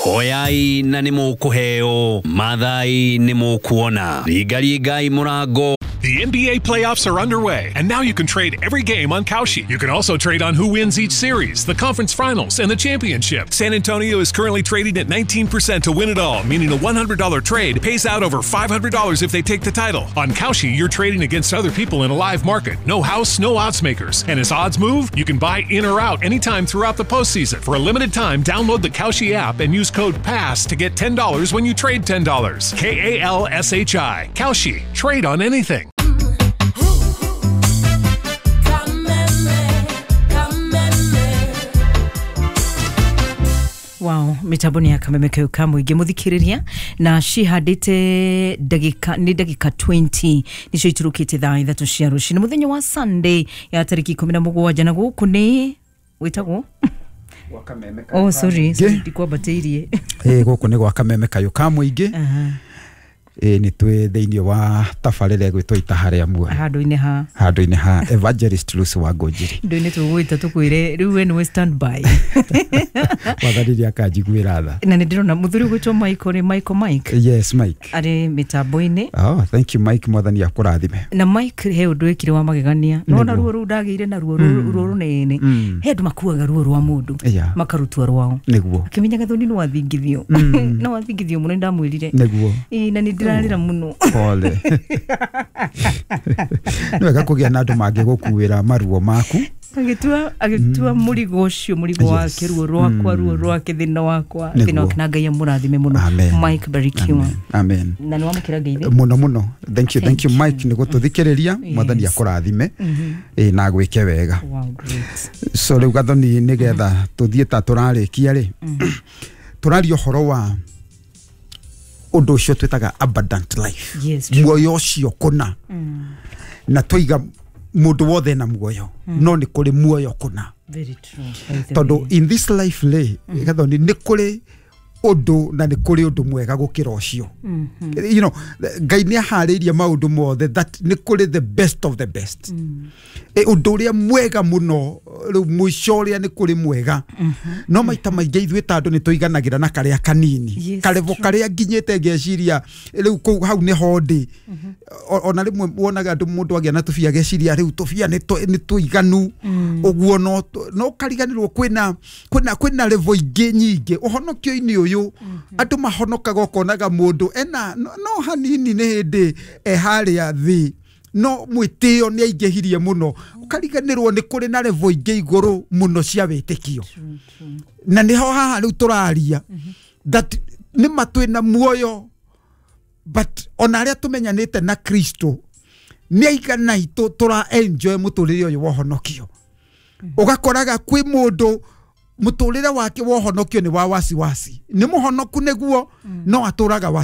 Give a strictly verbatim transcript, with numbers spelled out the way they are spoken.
Hoyai na nimukuheo, mathai nimukuona. Ligari gai murango. The N B A playoffs are underway, and now you can trade every game on Kalshi. You can also trade on who wins each series, the conference finals, and the championship. San Antonio is currently trading at nineteen percent to win it all, meaning a one hundred dollars trade pays out over five hundred dollars if they take the title. On Kalshi, you're trading against other people in a live market. No house, no odds makers. And as odds move, you can buy in or out anytime throughout the postseason. For a limited time, download the Kalshi app and use code PASS to get ten dollars when you trade ten dollars. K A L S H I. Kalshi. Trade on anything. Wow, mitaboni ya kameme kayo kamu ige muthikiriria na cihandite dagika ni dagika twenty nicio iturukite thaa ithatu cia ruciini muthenya wa Sunday ya tariki kumi na mũgwanja na guku ni witagwo wakameme kayo. Oh sorry, sorry ndikwambatirie. Eh guku ni wakameme kayo kamu ige. Aha. Eh ni twe thĩinĩ wa tabarĩra gwĩtwo itaharia muo. Handũ-inĩ ha. Handũ-inĩ ha Evangelist Lucy Wangũnjiri. Ndũinĩ tũgwĩta tũkwĩre rĩu we nĩ stand by. Wathariria kanjiguĩra tha. Na nĩ ndĩrona mũthuri gwĩtwo Michael ni Michael Mike. Yes Mike. Arĩ mitambo-inĩ. Oh thank you Mike mwathani akũrathime. Na Mike he ũndũ wĩkire wa magegania. No na ruo rũu ndagĩire na ruo ruo runene. He andũ makuaga ruo rwa mũndũ. Makarutwa rwao. Nĩguo. Akĩmenyaga thoni no athingithio. No athingithio mũno ndamwĩrire. Nĩguo. Ĩ na nĩ ndirarira muno. Pole. Nĩwega kũgĩa na andũ mangĩgũkuĩra maruo maku. Agitua agitua mũrigo ũcio mũrigo wake ruo rwakwa ruo rwake thĩna wakwa thĩna wake na Ngai amũrathime muno. Mike barikiwa. Amen. Na nĩ wamũkĩra Ngai. Muno muno. Thank you thank you Mike nĩ gũtũthikĩrĩria mwathani akũrathime eh na gwĩke wega. Wow great. So rĩu gathoni nĩgetha tũthiĩ ta tũrarĩkia rĩ. Tũraria ũhoro wa undo cio twetaga abundant life. Yes. Muoyo cio kuna. Mm. Na toiga mundu wothe na muoyo. Mm. No ni kuri muoyo kuna. Very true. Todo in this life lay, mm. gathoni ni kuri undo na ni kuri undu mwega gukira ucio. Mm -hmm. You know, Ngai ni ahariria maundu mothe that ni kuri the best of the best. Mm. E undu ria mwega muno riu mwisho ria ni kuri mwega. Mm -hmm. No maita maingi ithuĩ ta andu ni tuiganagira na karia kanini. Yes, karevo karia nginyete ngeciria riu ku hau ni hodi. Mm -hmm. Ona rimwe wonaga andu mundu agia na tubia geciria riu tubia ni ni tuiganu. Mm. Uguo no no kariganirwo kwina kwina kwina level ingi nyingi uhonokio-ini uyu. Mm -hmm. Andu mahonokaga okonaga mundu ena no, no hanini ni hindi eharia thi no mwitio ni aingehirie muno ukariganirwo ni kuri na level ingi iguru muno cia witikio na niho haha riu turaria mm -hmm. that ni matwina muoyo but ona aria tumenyanite na Kristo ni aigana itu tura enjoy muturire uyu wohonokio. Mm -hmm. Ugakoraga kwi mundu muturire wake wohonokio ni wa wasi wasi ni muhonoku neguo. Mm. No aturaga